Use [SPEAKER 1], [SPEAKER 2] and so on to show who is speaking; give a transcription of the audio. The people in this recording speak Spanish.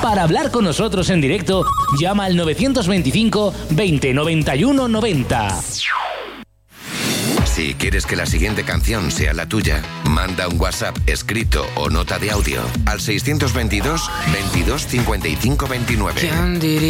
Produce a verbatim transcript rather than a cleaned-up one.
[SPEAKER 1] Para hablar con nosotros en directo, llama al novecientos veinticinco veinte noventa y uno noventa.
[SPEAKER 2] Si quieres que la siguiente canción sea la tuya, manda un WhatsApp escrito o nota de audio al seiscientos veintidós veintidós cincuenta y cinco veintinueve.